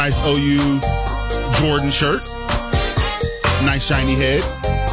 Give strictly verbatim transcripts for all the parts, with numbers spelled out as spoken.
Nice O U Jordan shirt. Nice shiny head.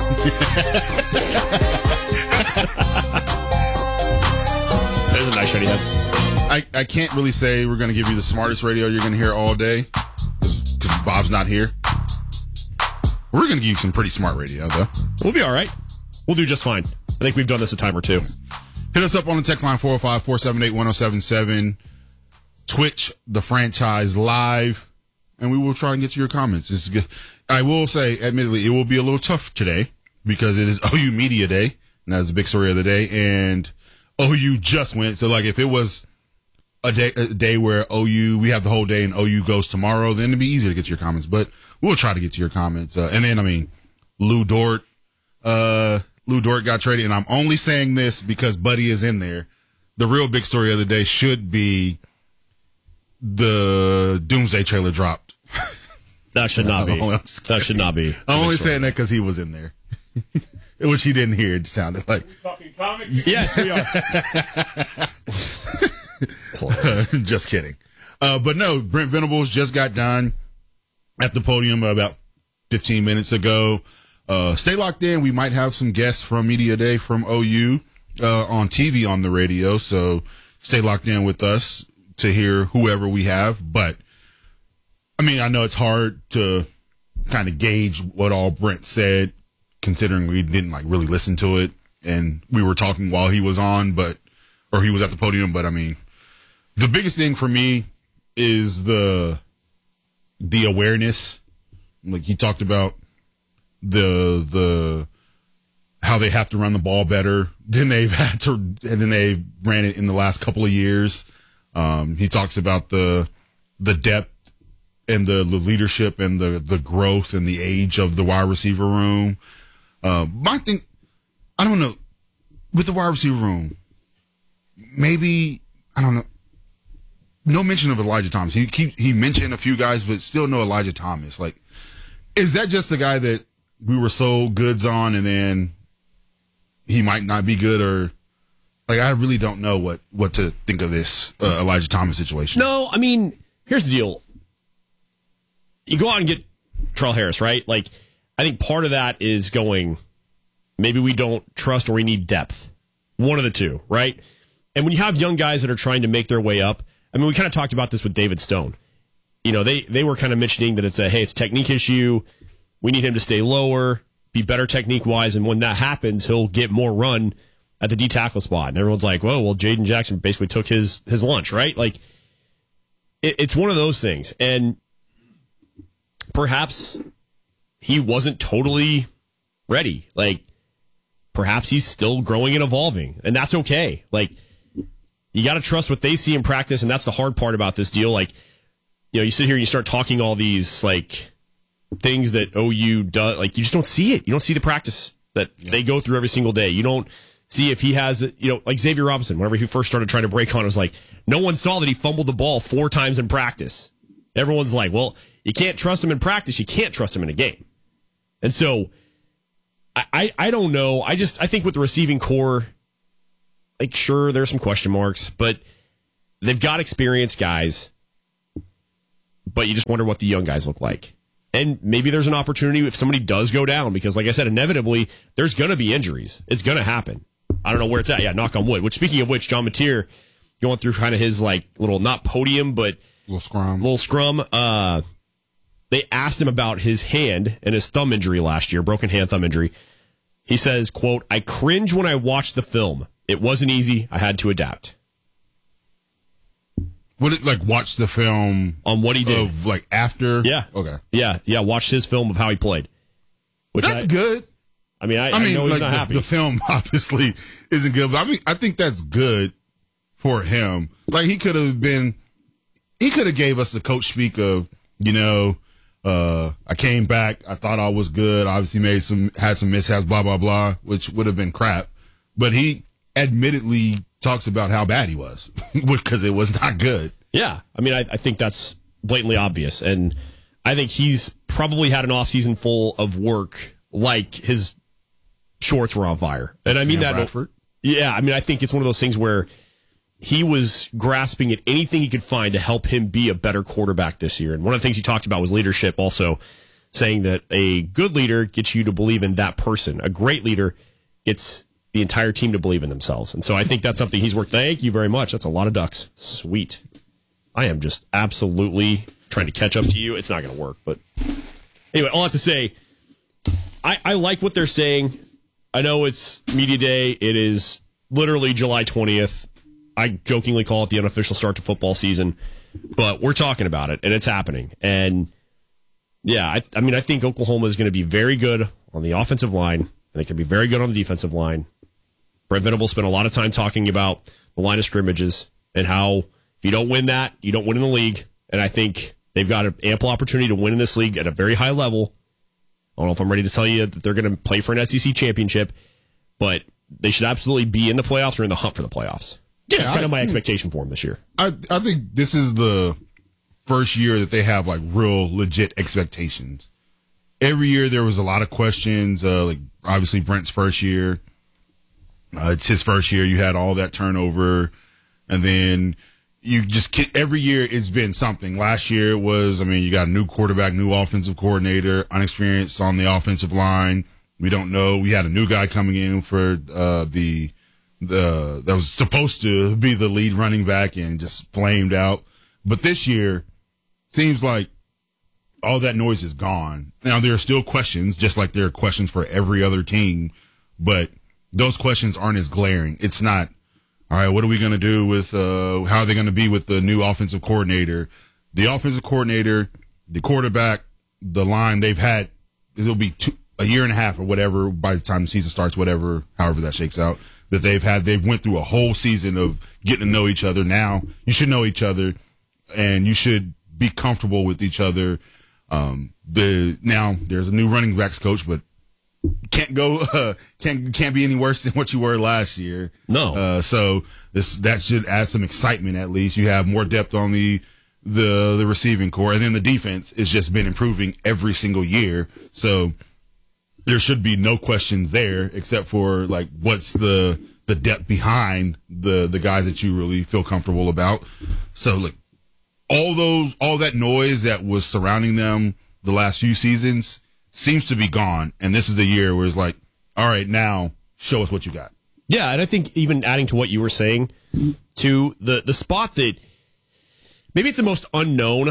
That is a nice shiny head. I, I can't really say we're going to give you the smartest radio you're going to hear all day because Bob's not here. We're going to give you some pretty smart radio, though. We'll be all right. We'll do just fine. I think we've done this a time or two. Hit us up on the text line four oh five, four seven eight, one oh seven seven. Twitch, the franchise live, and we will try and get to your comments. It's good. I will say, admittedly, it will be a little tough today because it is O U Media Day, and that's the big story of the day, and O U just went. So, like, if it was a day, a day where O U, we have the whole day and O U goes tomorrow, then it'd be easier to get to your comments, but we'll try to get to your comments. Uh, and then, I mean, Lou Dort, uh, Lou Dort got traded, and I'm only saying this because Buddy is in there. The real big story of the day should be the Doomsday trailer dropped. That should not be. That should not be. I'm only saying that because he was in there. Which he didn't hear, it sounded like. Are we talking comics? Yes, we are. Just kidding. Uh, but no, Brent Venables just got done at the podium about fifteen minutes ago. Uh, stay locked in. We might have some guests from Media Day from O U uh, on T V on the radio. So stay locked in with us to hear whoever we have. But, I mean, I know it's hard to kind of gauge what all Brent said, considering we didn't, like, really listen to it. And we were talking while he was on, but, or he was at the podium. But, I mean, the biggest thing for me is the, the awareness. Like, he talked about the, the, how they have to run the ball better than they've had to, and then they ran it in the last couple of years. Um, he talks about the the depth and the, the leadership and the, the growth and the age of the wide receiver room. Uh, my thing, I don't know, with the wide receiver room, maybe, I don't know, no mention of Elijah Thomas. He keep, he mentioned a few guys, but still no Elijah Thomas. Like, is that just the guy that we were so goods on and then he might not be good, or like I really don't know what, what to think of this uh, Elijah Thomas situation. No, I mean, here's the deal. You go out and get Terrell Harris, right? Like, I think part of that is going, maybe we don't trust or we need depth. One of the two, right? And when you have young guys that are trying to make their way up, I mean, we kind of talked about this with David Stone. You know, they, they were kind of mentioning that it's a, hey, it's a technique issue. We need him to stay lower, be better technique-wise, and when that happens, he'll get more run at the D-tackle spot. And everyone's like, whoa, well, Jaden Jackson basically took his his lunch, right? Like, it, it's one of those things. And perhaps he wasn't totally ready. Like, perhaps he's still growing and evolving, and that's okay. Like, you got to trust what they see in practice, and that's the hard part about this deal. Like, you know, you sit here and you start talking all these, like, things that O U does. Like, you just don't see it. You don't see the practice that yeah. they go through every single day. You don't see if he has, you know, like Xavier Robinson, whenever he first started trying to break on, it was like, no one saw that he fumbled the ball four times in practice. Everyone's like, well, you can't trust him in practice. You can't trust him in a game. And so, I, I, I don't know. I just, I think with the receiving core, like, sure, there's some question marks, but they've got experienced guys, but you just wonder what the young guys look like. And maybe there's an opportunity if somebody does go down, because like I said, inevitably, there's going to be injuries. It's going to happen. I don't know where it's at. Yeah, knock on wood. Which, speaking of which, John Mateer going through kind of his, like, little, not podium, but little scrum. Little scrum. Uh, they asked him about his hand and his thumb injury last year, broken hand, thumb injury. He says, quote, "I cringe when I watch the film. It wasn't easy. I had to adapt." Would it, like, watch the film on what he did, of, like, after? Yeah. Okay. Yeah, yeah. Watch his film of how he played. Which that's I, good. I mean, I, I mean, I know he's like, not the, happy. The film obviously isn't good, but I mean, I think that's good for him. Like, he could have been, he could have gave us the coach speak of, you know, uh, I came back, I thought I was good, obviously made some, had some mishaps, blah, blah, blah, which would have been crap. But he admittedly talks about how bad he was because it was not good. Yeah. I mean, I, I think that's blatantly obvious. And I think he's probably had an offseason full of work like his shorts were on fire. And I mean Sam that. Bradford? Yeah. I mean, I think it's one of those things where he was grasping at anything he could find to help him be a better quarterback this year. And one of the things he talked about was leadership, also saying that a good leader gets you to believe in that person. A great leader gets the entire team to believe in themselves. And so I think that's something he's worked. Thank you very much. That's a lot of ducks. Sweet. I am just absolutely trying to catch up to you. It's not going to work. But anyway, all I have to say, I, I like what they're saying. I know it's media day. It is literally July twentieth. I jokingly call it the unofficial start to football season. But we're talking about it, and it's happening. And, yeah, I, I mean, I think Oklahoma is going to be very good on the offensive line. I think they'll be very good on the defensive line. Brent Venables spent a lot of time talking about the line of scrimmages and how if you don't win that, you don't win in the league. And I think they've got an ample opportunity to win in this league at a very high level. I don't know if I'm ready to tell you that they're going to play for an S E C championship, but they should absolutely be in the playoffs or in the hunt for the playoffs. Yeah, that's kind I, of my expectation for them this year. I I think this is the first year that they have like real legit expectations. Every year there was a lot of questions. Uh, like obviously Brent's first year, uh, it's his first year. You had all that turnover, and then you just every year it's been something. Last year it was, I mean, you got a new quarterback, new offensive coordinator, unexperienced on the offensive line. We don't know. We had a new guy coming in for uh, the. The that was supposed to be the lead running back and just flamed out. But this year, seems like all that noise is gone. Now, there are still questions, just like there are questions for every other team, but those questions aren't as glaring. It's not, all right, what are we going to do with, uh, how are they going to be with the new offensive coordinator? The offensive coordinator, the quarterback, the line, they've had, it'll be two, a year and a half or whatever by the time the season starts, whatever, however that shakes out. That they've had, they've went through a whole season of getting to know each other. Now you should know each other, and you should be comfortable with each other. Um, the now there's a new running backs coach, but can't go, uh, can't can't be any worse than what you were last year. No. Uh, so this that should add some excitement. At least you have more depth on the the the receiving core, and then the defense has just been improving every single year. So. There should be no questions there, except for like what's the the depth behind the the guys that you really feel comfortable about. So like all those all that noise that was surrounding them the last few seasons seems to be gone, and this is the year where it's like, all right, now show us what you got. Yeah, and I think even adding to what you were saying, to the the spot that maybe it's the most unknown.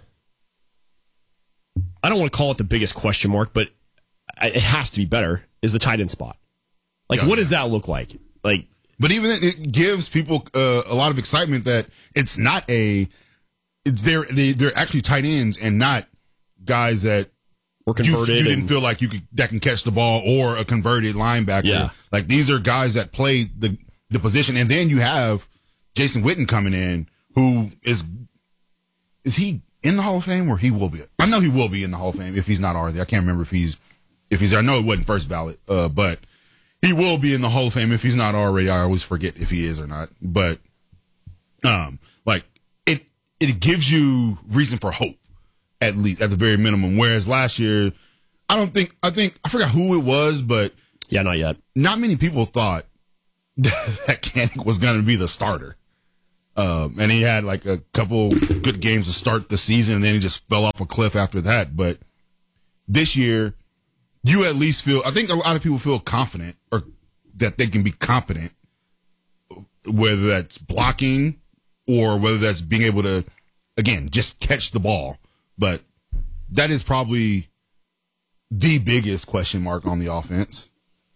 I don't want to call it the biggest question mark, but it has to be better, is the tight end spot. Like, yeah, what does that look like? Like, but even then, it gives people uh, a lot of excitement that it's not a, it's they're, they, they're actually tight ends and not guys that were converted. You, you didn't and, feel like you could, that can catch the ball or a converted linebacker. Yeah. Like, these are guys that play the, the position. And then you have Jason Witten coming in, who is, is he in the Hall of Fame or he will be? I know he will be in the Hall of Fame if he's not already. I can't remember if he's, If he's, I know it wasn't first ballot, uh, but he will be in the Hall of Fame if he's not already. I always forget if he is or not. But, um, like it, it gives you reason for hope, at least at the very minimum. Whereas last year, I don't think, I think I forgot who it was, but yeah, not yet. Not many people thought that Kaepernick was going to be the starter. Um, and he had like a couple good games to start the season, and then he just fell off a cliff after that. But this year, you at least feel, I think a lot of people feel confident or that they can be competent, whether that's blocking or whether that's being able to, again, just catch the ball. But that is probably the biggest question mark on the offense.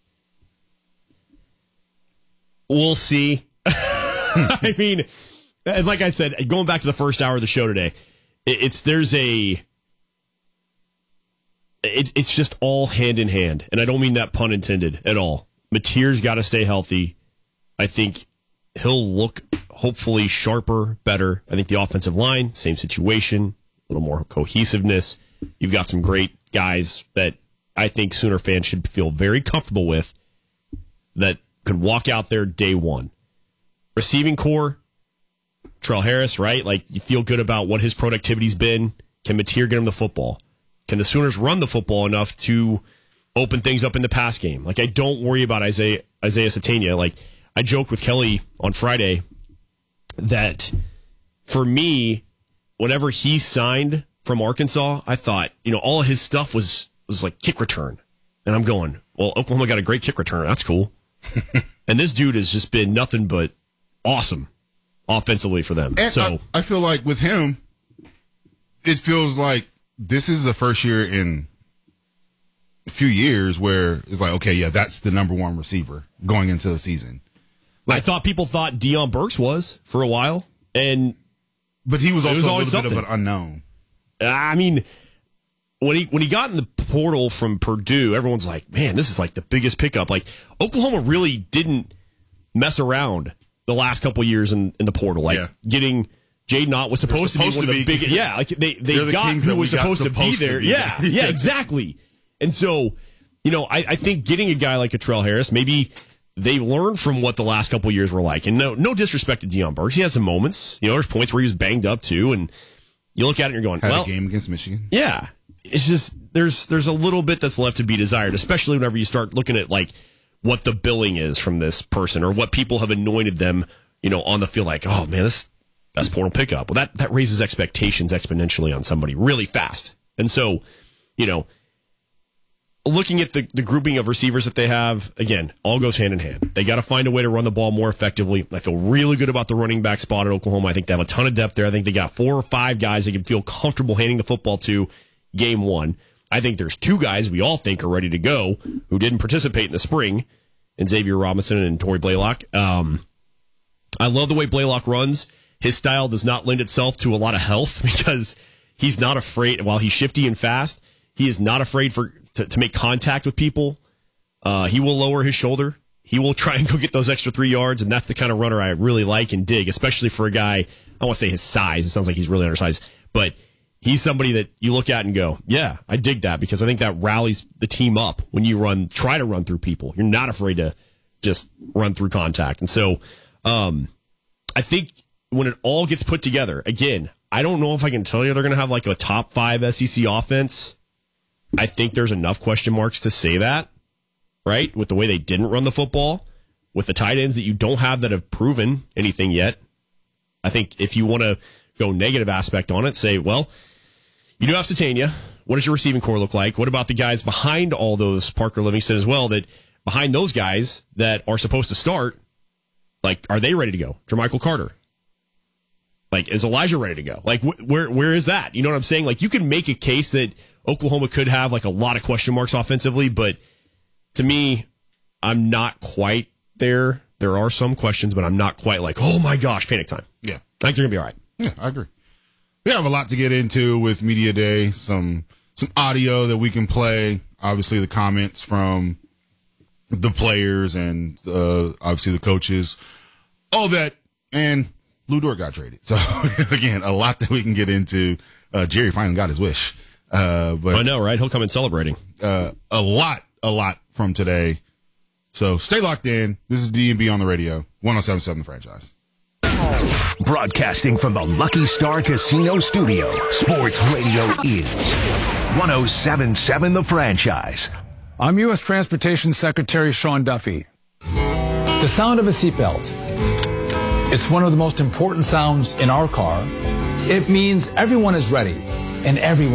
We'll see. I mean, like I said, going back to the first hour of the show today, it's, there's a, It, it's just all hand in hand, and I don't mean that pun intended at all. Mateer's got to stay healthy. I think he'll look hopefully sharper, better. I think the offensive line, same situation, a little more cohesiveness. You've got some great guys that I think Sooner fans should feel very comfortable with that could walk out there day one. Receiving core, Trell Harris, right? Like, you feel good about what his productivity's been. Can Mateer get him the football? Can the Sooners run the football enough to open things up in the pass game? Like, I don't worry about Isaiah Isaiah Sategna. Like, I joked with Kelly on Friday that for me, whenever he signed from Arkansas, I thought, you know, all of his stuff was, was like kick return. And I'm going, well, Oklahoma got a great kick return. That's cool. And this dude has just been nothing but awesome offensively for them. And so I, I feel like with him, it feels like this is the first year in a few years where it's like, okay, yeah, that's the number one receiver going into the season. Like, I thought people thought Deion Burks was for a while, and but he was also was a always little bit of something. an unknown. I mean, when he when he got in the portal from Purdue, everyone's like, man, this is like the biggest pickup. Like, Oklahoma really didn't mess around the last couple of years in, in the portal. Like, Yeah. getting Jaden Ott was supposed, supposed to be one to of the be- big, yeah, like they, they They're the got kings who that we was got supposed, to be supposed to there. be yeah, there. yeah, Yeah. exactly. And so, you know, I, I think getting a guy like Cottrell Harris, maybe they learned from what the last couple of years were like. And no, no disrespect to Deion Burks. He had some moments. You know, there's points where he was banged up too. And you look at it and you're going, Had well, a game against Michigan. yeah, it's just there's there's a little bit that's left to be desired, especially whenever you start looking at like what the billing is from this person or what people have anointed them, you know, on the field. Like, oh man, this best portal pickup. Well, that that raises expectations exponentially on somebody really fast. And so, you know, looking at the, the grouping of receivers that they have, again, all goes hand in hand. They got to find a way to run the ball more effectively. I feel really good about the running back spot at Oklahoma. I think they have a ton of depth there. I think they got four or five guys they can feel comfortable handing the football to game one. I think there's two guys we all think are ready to go who didn't participate in the spring, in Xavier Robinson and Torrey Blaylock. Um, I love the way Blaylock runs. His style does not lend itself to a lot of health because he's not afraid. While he's shifty and fast, he is not afraid for to, to make contact with people. Uh, he will lower his shoulder. He will try and go get those extra three yards, and that's the kind of runner I really like and dig, especially for a guy, I don't want to say his size. It sounds like he's really undersized, but he's somebody that you look at and go, yeah, I dig that because I think that rallies the team up when you run, try to run through people. You're not afraid to just run through contact. And so um, I think when it all gets put together, again, I don't know if I can tell you they're going to have like a top five S E C offense. I think there's enough question marks to say that, right? With the way they didn't run the football, with the tight ends that you don't have that have proven anything yet. I think if you want to go negative aspect on it, say, well, you do have Satania. What does your receiving core look like? What about the guys behind all those, Parker Livingston as well, that behind those guys that are supposed to start, like, are they ready to go? Jermichael Carter. Like, is Elijah ready to go? Like, wh- where where is that? You know what I'm saying? Like, you can make a case that Oklahoma could have, like, a lot of question marks offensively, but to me, I'm not quite there. There are some questions, but I'm not quite like, oh my gosh, panic time. Yeah. I think they're going to be all right. Yeah, I agree. We have a lot to get into with Media Day, some some audio that we can play, obviously the comments from the players and uh, obviously the coaches, all that, and Lou Dort got traded. So, again, a lot that we can get into. Uh, Jerry finally got his wish. Uh, but I know, right? He'll come in celebrating. Uh, a lot, a lot from today. So stay locked in. This is D and B on the radio, one oh seven point seven The Franchise. Broadcasting from the Lucky Star Casino Studio, Sports Radio is one oh seven point seven The Franchise. I'm U S Transportation Secretary Sean Duffy. The sound of a seatbelt. It's one of the most important sounds in our car. It means everyone is ready and everyone